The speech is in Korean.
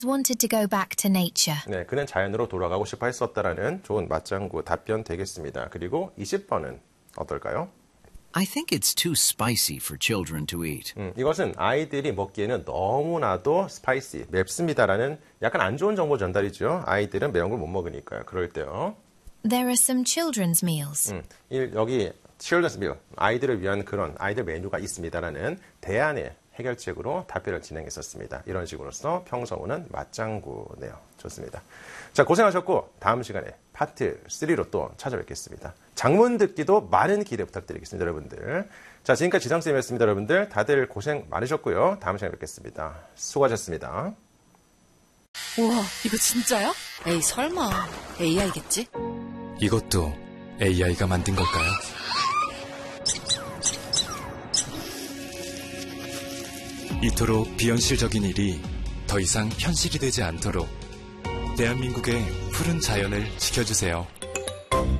wanted to go back to nature. 네, 그는 자연으로 돌아가고 싶어 했었다라는 좋은 맞장구 답변 되겠습니다. 그리고 20번은 어떨까요? I think it's too spicy for children to eat. 이것은 아이들이 먹기에는 너무나도 스파이시, 맵습니다라는 약간 안 좋은 정보 전달이죠. 아이들은 매운 걸 못 먹으니까요. 그럴 때요. There are some children's meals. 여기 children's meal, 아이들을 위한 그런 아이들 메뉴가 있습니다라는 대안의 해결책으로 답변을 진행했었습니다. 이런 식으로서 평서문은 맞장구네요. 좋습니다. 자, 고생하셨고 다음 시간에 파트 3로 또 찾아뵙겠습니다. 장문 듣기도 많은 기대 부탁드리겠습니다, 여러분들. 자, 지금까지 지성쌤이었습니다, 여러분들. 다들 고생 많으셨고요. 다음 시간에 뵙겠습니다. 수고하셨습니다. 우와, 이거 진짜야? 에이, 설마. AI겠지? 이것도 AI가 만든 걸까요? 이토록 비현실적인 일이 더 이상 현실이 되지 않도록 대한민국의 푸른 자연을 지켜주세요.